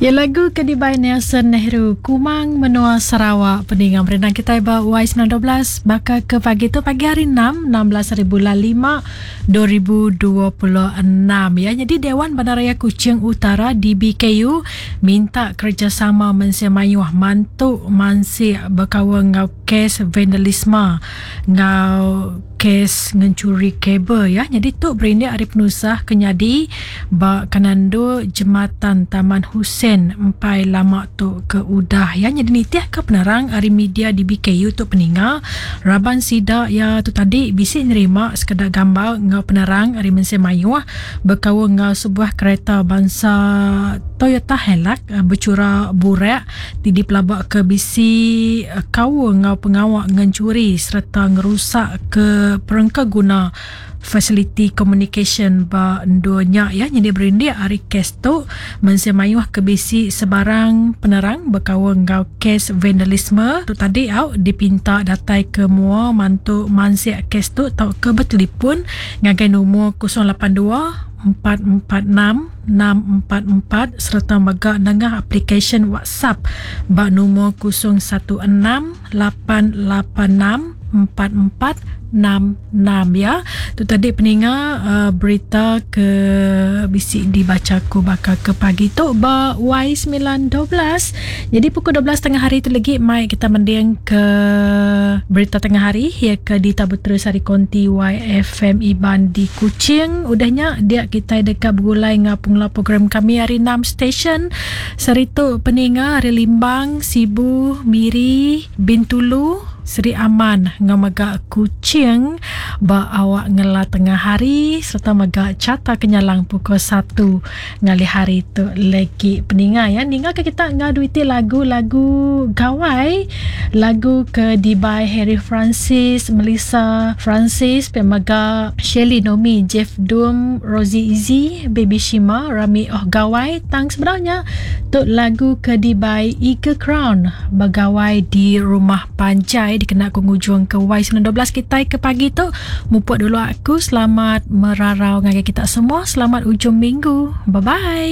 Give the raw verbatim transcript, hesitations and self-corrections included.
Ya, lagu Kedibai Nelson Nehru Kumang Menua Sarawak pendengar berenang kita iba Y sembilan dua belas bakal ke pagi tu pagi hari enam enam belas hari bulan lima dua ribu dua puluh enam ya. Jadi Dewan Bandaraya Kuching Utara D B K U minta kerjasama mensemayuh mantuk mansi berkawan ngau kes vandalisme ngau kes mencuri kabel ya. Jadi tu berindik hari penusah kenyadi bak kanando jematan Taman Hussein empai lama tu ke udah ya. Jadi ni tiah ke penerang hari media di B K U tu peninga Raban Sida ya tu tadi bisi nerima sekedar gambar ngau penerang hari mensemayuh berkawa ngau sebuah kereta bangsa Toyota Hilux bercura burak di pelabak ke bisi kawa ngau pengawak ngencuri serta ngerusak ke perangka guna fasiliti communication ba ndonya ya. Jadi berindik hari kes tu mensemayuh ke bisi sebarang penerang berkawa ngau kes vandalisme tu tadi au dipinta datai ke mua mantu mansiak kes tu tau ke bertelefon ngagai nombor kosong lapan dua empat empat enam enam empat empat serta megak dengah aplikasi WhatsApp ba nombor kosong satu enam lapan lapan enam empat empat enam enam ya. Tu tadi peninga uh, berita ke bisi dibaca ku bakal ke pagi tu ba Y sembilan dua belas. Jadi pukul dua belas tengah hari tu lagi mai kita mending ke berita tengah hari ya ke di Tabutera Sari Konti Y F M Iban di Kuching. Udahnya dia kita dekat bergulai ngapunglah program kami hari enam stesen Seritu peninga hari Limbang, Sibu, Miri, Bintulu, Seri Aman ngamaga Kuching ba awak ngela tengah hari serta maga cata kenyalang pukul satu ngali hari tu lagi peninga ya. Ninga ke kita ngaduiti lagu-lagu gawai lagu ke Dibai Harry Francis, Melissa Francis, pemaga Shelly Nomi, Jeff Doom, Rosie Izzy, Baby Shima, Rami Oh Gawai tang sebenarnya tu lagu ke Dibai Eagle Crown bagawai di rumah Panjai dikena kungujung ke Y sembilan dua belas kita ke pagi tu mupuk dulu aku. Selamat merarau ngagai kita semua, selamat ujung minggu, bye bye.